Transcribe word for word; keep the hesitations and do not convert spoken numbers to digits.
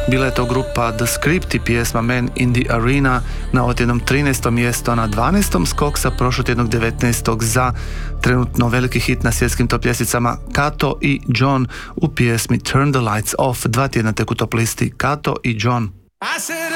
Bila je to grupa The Script i pjesma Man in the Arena na ovotjednom trinaestom mjesto, na dvanaestom skok sa prošlotjednog devetnaestog za trenutno veliki hit na svjetskim top ljestvicama Kato i John u pjesmi Turn the Lights Off. Dva tjedna tek u top listi Kato i John. I said